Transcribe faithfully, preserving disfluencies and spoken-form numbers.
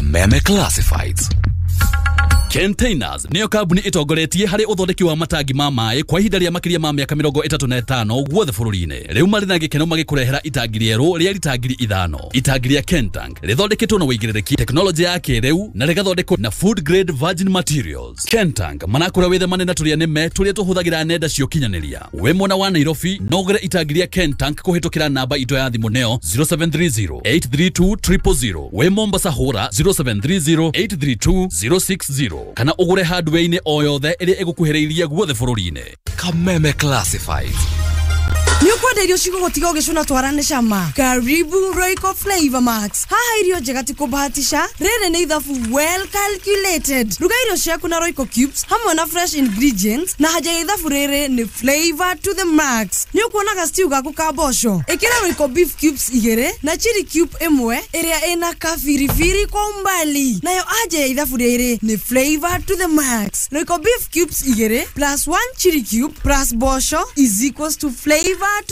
Kameme Classifieds. Containers niyo kambuni itongoretie hari uthondeki wa matangi ma mai kwa ihinda rĩa makiria ma miaka mirongo ĩtatũ na ĩtano guothe bũrũri-inĩ. Rĩu marĩ na gĩkeno magĩkũrehera itangi rĩerũ rĩa litangiri ithano. Itangi rĩa Kentank rĩthondeketwo na wĩigĩrĩrĩki, teknolojĩ ya kĩrĩu na rĩgathondekwo na food grade virgin materials. Kentank manakũra wĩthemane na tũrĩa nĩme tũrĩa tũhũthagĩra nenda cia ũkinyanĩria. Wĩ mwena wa Nairobi no ũgũre itangi rĩa Kentank kũhĩtũkĩra namba ito ya thimũ neo zero seven three zero eight three two zero zero zero. Wĩ Mombasa hũra zero seven three zero eight three two zero six zero. Kana ugure hardware-inĩ o yothe ĩrĩa ĩgũkuhĩrĩirie guothe bũrũri-inĩ. Kameme Classified. Ni ukwenda irio cigũgũtiga ũgĩcuna twarane cama. Karibu Royco Flavor Max. Haha irio njega ti kũbahatisha. Rĩrĩ nĩ ithabu well calculated. Ruga irio ciaku na Royco Cubes hamwe na fresh ingredients na haja ya ithabu rĩrĩ nĩ flavor to the max. Ni ukuonaga stew gaku ka mboco. Ĩkĩra Royco Beef Cubes igĩrĩ na chili cube ĩmwe ĩrĩa ĩna kabiribiri kwa umbali. Nayo haja ya ithabu rĩrĩ nĩ flavor to the max. Royco Beef Cubes igĩrĩ plus one chili cube plus mboco is equals to flavor